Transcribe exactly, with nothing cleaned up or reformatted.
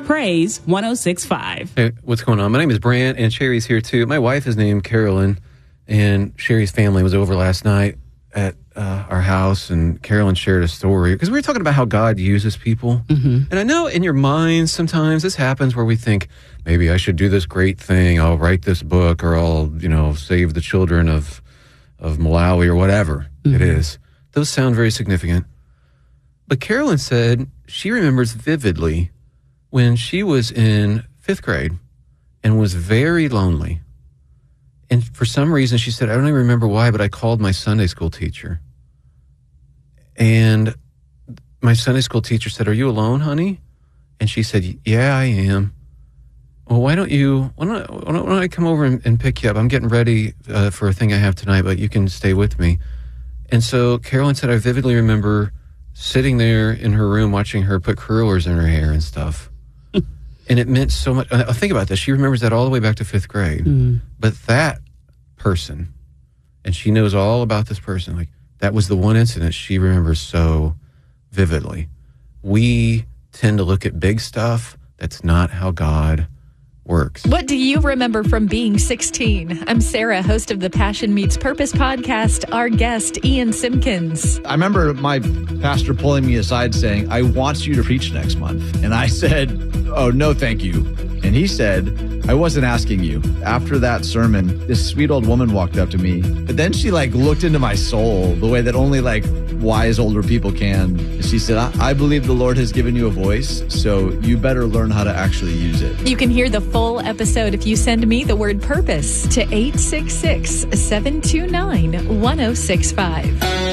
Praise one oh six point five. Hey, what's going on? My name is Brant, and Sherry's here too. My wife is named Carolyn, and Sherry's family was over last night at uh, our house, and Carolyn shared a story because we were talking about how God uses people. Mm-hmm. And I know in your mind sometimes this happens where we think, maybe I should do this great thing. I'll write this book, or I'll, you know, save the children of of Malawi, or whatever mm-hmm. it is. Those sound very significant. But Carolyn said she remembers vividly when she was in fifth grade and was very lonely. And for some reason, she said, I don't even remember why, but I called my Sunday school teacher. And my Sunday school teacher said, are you alone, honey? And she said, yeah, I am. Well, why don't you, why don't, why don't, why don't I come over and, and pick you up? I'm getting ready uh, for a thing I have tonight, but you can stay with me. And so Carolyn said, I vividly remember sitting there in her room watching her put curlers in her hair and stuff. And it meant so much. I think about this. She remembers that all the way back to fifth grade. Mm. But that person, and she knows all about this person, like that was the one incident she remembers so vividly. We tend to look at big stuff. That's not how God works. What do you remember from being sixteen? I'm Sarah, host of the Passion Meets Purpose podcast. Our guest, Ian Simpkins. I remember my pastor pulling me aside saying, I want you to preach next month. And I said, oh, no, thank you. And he said, I wasn't asking you. After that sermon, this sweet old woman walked up to me. But then she like looked into my soul the way that only like wise older people can. And she said, I, I believe the Lord has given you a voice, so you better learn how to actually use it. You can hear the full episode if you send me the word purpose to eight six six, seven two nine, one oh six five.